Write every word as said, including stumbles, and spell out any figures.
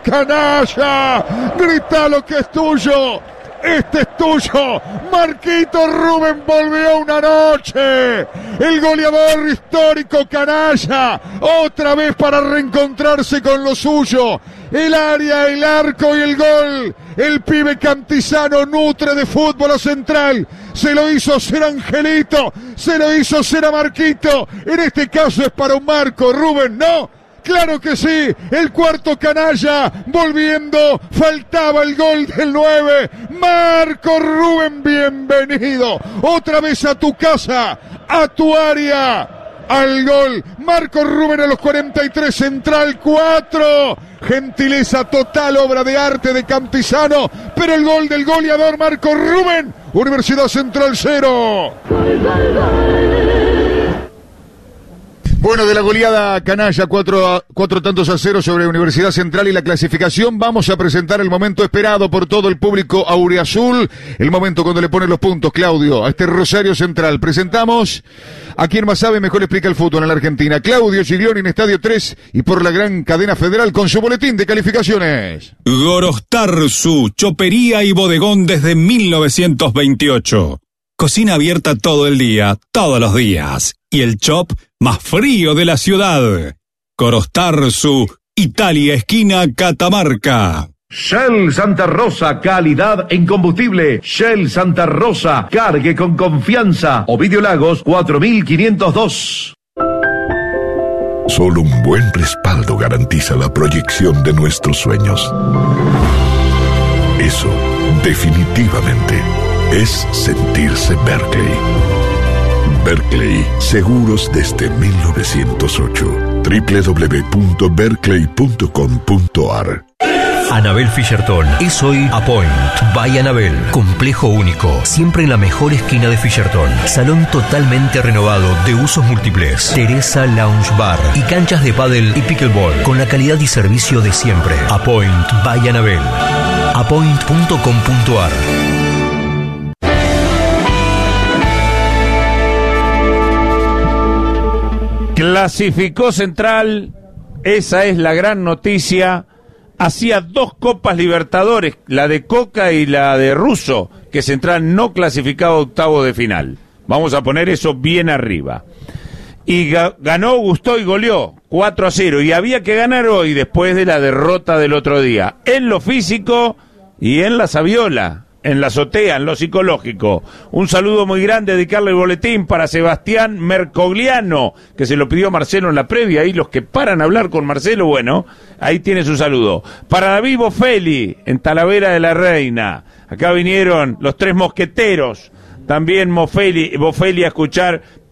canalla. Grita lo que es tuyo. Este es tuyo. Marquito Rubén volvió una noche. El goleador histórico canalla. Otra vez para reencontrarse con lo suyo. El área, el arco y el gol. El pibe Cantizano nutre de fútbol a Central. Se lo hizo ser Angelito. Se lo hizo ser a Marquito. En este caso es para un Marco Rubén, ¿no? Claro que sí, el cuarto canalla, volviendo, faltaba el gol del nueve, Marco Rubén, bienvenido, otra vez a tu casa, a tu área, al gol, Marco Rubén a los cuarenta y tres, Central cuatro, gentileza total, obra de arte de Cantizano, pero el gol del goleador Marco Rubén, Universidad Central cero. Bueno, de la goleada canalla, cuatro, cuatro tantos a cero sobre Universidad Central y la clasificación, vamos a presentar el momento esperado por todo el público auriazul, el momento cuando le ponen los puntos, Claudio, a este Rosario Central. Presentamos a quien más sabe, mejor explica el fútbol en la Argentina, Claudio Giglioni en Estadio tres y por la gran cadena federal con su boletín de calificaciones. Gorostarzu, chopería y bodegón desde mil novecientos veintiocho. Cocina abierta todo el día, todos los días. Y el chop más frío de la ciudad. Gorostarzu, Italia, esquina Catamarca. Shell Santa Rosa, calidad en combustible. Shell Santa Rosa, cargue con confianza. Ovidio Lagos, cuatro mil quinientos dos. Solo un buen respaldo garantiza la proyección de nuestros sueños. Eso, definitivamente, es sentirse Berkeley. Berkeley, seguros desde mil novecientos ocho. doble u doble u doble u punto berkeley punto com punto a r. Anabel Fischerton es hoy Apoint by Anabel. Complejo único, siempre en la mejor esquina de Fischerton. Salón totalmente renovado de usos múltiples. Teresa Lounge Bar y canchas de pádel y pickleball con la calidad y servicio de siempre. Apoint by Anabel. apoint punto com punto a r. Clasificó Central, esa es la gran noticia. Hacía dos Copas Libertadores, la de Coca y la de Russo, que Central no clasificaba a octavo de final. Vamos a poner eso bien arriba. Y ga- ganó, gustó y goleó cuatro a cero. Y había que ganar hoy después de la derrota del otro día. En lo físico y en la sabiola. En la azotea, en lo psicológico. Un saludo muy grande, dedicarle el boletín para Sebastián Mercogliano, que se lo pidió Marcelo en la previa, ahí los que paran a hablar con Marcelo, bueno, ahí tiene su saludo. Para David Bofelli, en Talavera de la Reina, acá vinieron los tres mosqueteros, también Bofelli, Bofelli a escuchar